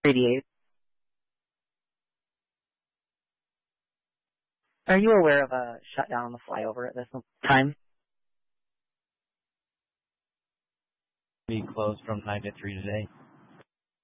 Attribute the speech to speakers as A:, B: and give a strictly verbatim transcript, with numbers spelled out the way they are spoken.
A: eighty-eight. Are you aware of a shutdown on the flyover at this time?
B: Be closed from nine to three today.